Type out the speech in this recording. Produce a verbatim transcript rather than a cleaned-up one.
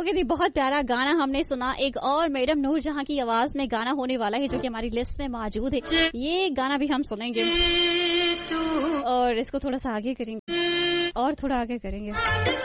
ओके जी, बहुत प्यारा गाना हमने सुना। एक और मैडम नूरजहां की आवाज में गाना होने वाला है जो कि हमारी लिस्ट में मौजूद है। ये गाना भी हम सुनेंगे और इसको थोड़ा सा आगे करेंगे और थोड़ा आगे करेंगे।